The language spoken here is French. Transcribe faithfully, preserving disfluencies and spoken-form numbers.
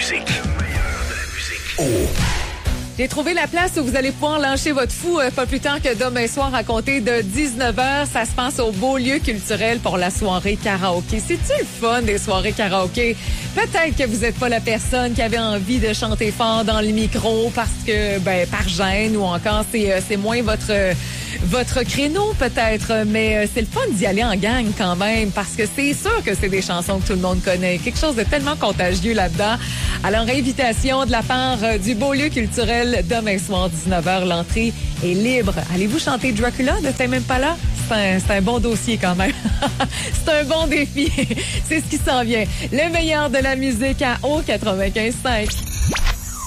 musique. Le meilleur de la musique. Oh. J'ai trouvé la place où vous allez pouvoir lâcher votre fou euh, pas plus tard que demain soir à compter de dix-neuf heures. Ça se passe au Beaulieu culturel pour la soirée karaoké. C'est-tu le fun des soirées karaoké? Peut-être que vous n'êtes pas la personne qui avait envie de chanter fort dans le micro parce que, ben, par gêne ou encore c'est, euh, c'est moins votre, euh, votre créneau peut-être. Mais euh, c'est le fun d'y aller en gang quand même parce que c'est sûr que c'est des chansons que tout le monde connaît. Quelque chose de tellement contagieux là-dedans. Alors, invitation de la part euh, du Beaulieu culturel demain soir, dix-neuf heures, l'entrée est libre. Allez-vous chanter Dracula de T'es même pas là? C'est un, c'est un bon dossier quand même. C'est un bon défi. C'est ce qui s'en vient. Le meilleur de la musique à O quatre-vingt-quinze cinq.